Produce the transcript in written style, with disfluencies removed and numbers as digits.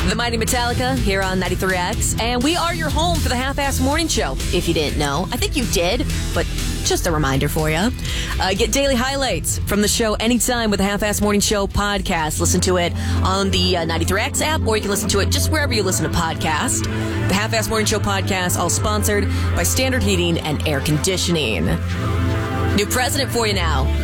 The Mighty Metallica here on 93X, and we are your home for the Half-Ass Morning Show. If you didn't know, I think you did, but just a reminder for you. Get daily highlights from the show anytime with the Half-Ass Morning Show podcast. Listen to it on the 93X app, or you can listen to it just wherever you listen to podcasts. The Half-Ass Morning Show podcast, all sponsored by Standard Heating and Air Conditioning. New president for you now.